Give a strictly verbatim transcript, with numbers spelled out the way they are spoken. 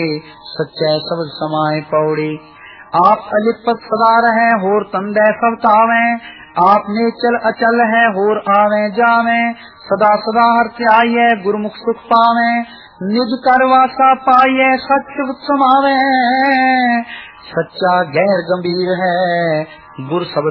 सच्चे सब समाए पौड़ी। आप अलिपत सदा रहे होर तंदे सब तावे, आप नेचल अचल है होर आवे जावे, सदा सदा हर त्याये गुरमुख सुख पावे, निज कर वासा पाइये सच समावे। सच्चा गैर गंभीर है गुर सब